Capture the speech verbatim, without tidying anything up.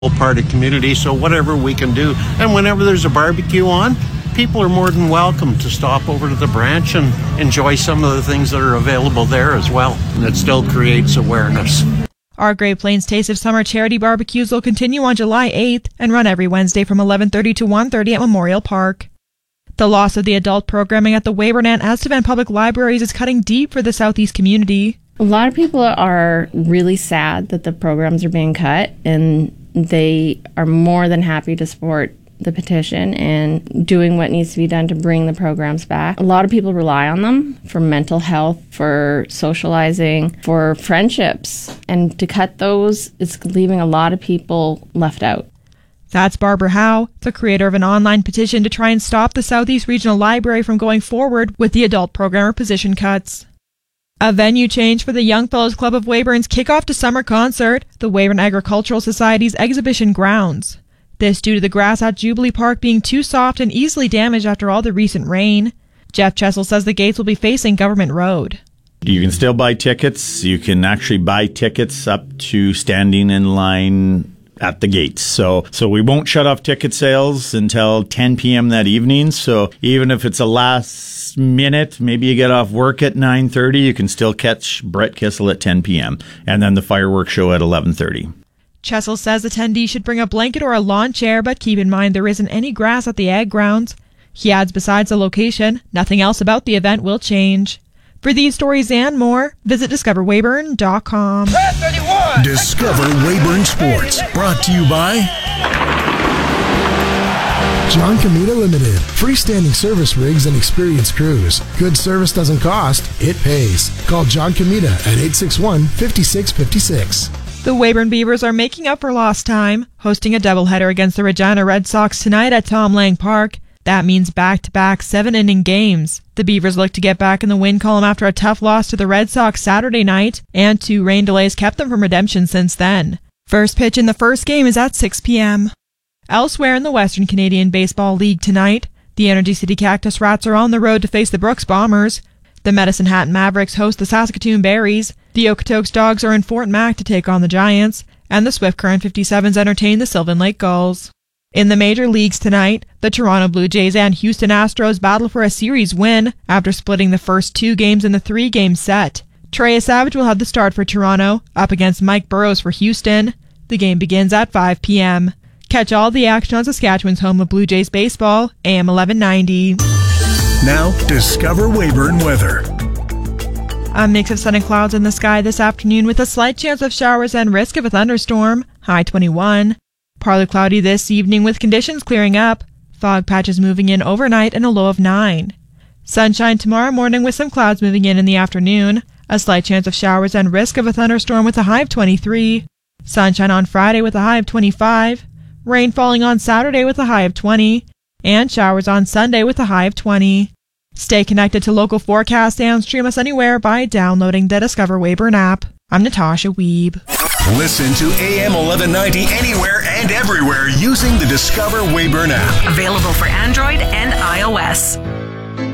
part of community, so whatever we can do. And whenever there's a barbecue on, people are more than welcome to stop over to the branch and enjoy some of the things that are available there as well. And it still creates awareness. Our Great Plains Taste of Summer charity barbecues will continue on July eighth and run every Wednesday from eleven thirty to one thirty at Memorial Park. The loss of the adult programming at the Weyburn and Estevan Public Libraries is cutting deep for the Southeast community. A lot of people are really sad that the programs are being cut, and they are more than happy to support the petition and doing what needs to be done to bring the programs back. A lot of people rely on them for mental health, for socializing, for friendships, and to cut those is leaving a lot of people left out. That's Barbara Howe, the creator of an online petition to try and stop the Southeast Regional Library from going forward with the adult programmer position cuts. A venue change for the Young Fellows Club of Weyburn's kickoff to summer concert, the Weyburn Agricultural Society's exhibition grounds. This due to the grass at Jubilee Park being too soft and easily damaged after all the recent rain. Jeff Chessel says the gates will be facing Government Road. You can still buy tickets. You can actually buy tickets up to standing in line at the gates. So so we won't shut off ticket sales until ten p.m. that evening. So even if it's a last minute, maybe you get off work at nine thirty, you can still catch Brett Kissel at ten p.m. and then the fireworks show at eleven thirty. Chessel says attendees should bring a blanket or a lawn chair, but keep in mind there isn't any grass at the ag grounds. He adds besides the location, nothing else about the event will change. For these stories and more, visit discover weyburn dot com. Discover Weyburn Sports, brought to you by John Comita Limited. Freestanding service rigs and experienced crews. Good service doesn't cost, it pays. Call John Comita at eight six one, five six five six. The Weyburn Beavers are making up for lost time, hosting a doubleheader against the Regina Red Sox tonight at Tom Lang Park. That means back-to-back seven-inning games. The Beavers look to get back in the win column after a tough loss to the Red Sox Saturday night, and two rain delays kept them from redemption since then. First pitch in the first game is at six p.m. Elsewhere in the Western Canadian Baseball League tonight, the Energy City Cactus Rats are on the road to face the Brooks Bombers. The Medicine Hat Mavericks host the Saskatoon Berries. The Okotoks Dogs are in Fort Mac to take on the Giants, and the Swift Current fifty-sevens entertain the Sylvan Lake Gulls. In the major leagues tonight, the Toronto Blue Jays and Houston Astros battle for a series win after splitting the first two games in the three-game set. Trey Savage will have the start for Toronto, up against Mike Burrows for Houston. The game begins at five p.m. Catch all the action on Saskatchewan's home of Blue Jays baseball, A M eleven ninety. Now, discover Weyburn weather. A mix of sun and clouds in the sky this afternoon with a slight chance of showers and risk of a thunderstorm, high twenty-one. Partly cloudy this evening with conditions clearing up. Fog patches moving in overnight and a low of nine. Sunshine tomorrow morning with some clouds moving in in the afternoon. A slight chance of showers and risk of a thunderstorm with a high of twenty-three. Sunshine on Friday with a high of twenty-five. Rain falling on Saturday with a high of twenty. And showers on Sunday with a high of twenty. Stay connected to local forecasts and stream us anywhere by downloading the Discover Weyburn app. I'm Natasha Weeb. Listen to A M eleven ninety anywhere and everywhere using the Discover Weyburn app. Available for Android and iOS.